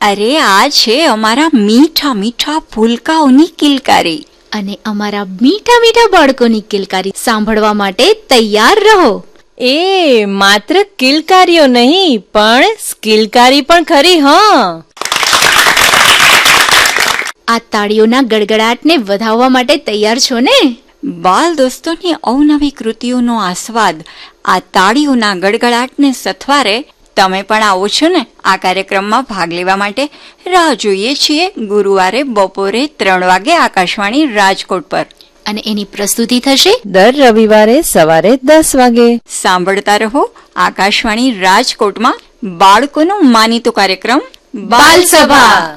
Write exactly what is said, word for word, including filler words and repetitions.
અરે આ છે અમારા મીઠા મીઠા ફૂલકાઓની કિલકારી. અને અમારા મીઠા મીઠા બાળકોની કિલકારી સાંભળવા માટે તૈયાર રહો. એ માત્ર કિલકારીઓ નહીં પણ સ્કિલકારી પણ ખરી. હા, આ તાળીઓના ગડગડાટને વધાવવા માટે તૈયાર છો ને? બાલ દોસ્તોની અવનવી કૃતિઓનો આસ્વાદ આ તાળીઓના ગડગડાટને સથવારે તમે પણ આવો છો ને આ કાર્યક્રમમાં ભાગ લેવા માટે? રાહ જોઈએ છીએ ગુરુવારે બપોરે ત્રણ વાગે આકાશવાણી રાજકોટ પર. અને એની પ્રસ્તુતિ થશે દર રવિવારે સવારે દસ વાગે. સાંભળતા રહો આકાશવાણી રાજકોટમાં બાળકોનો માનીતો કાર્યક્રમ બાલસભા.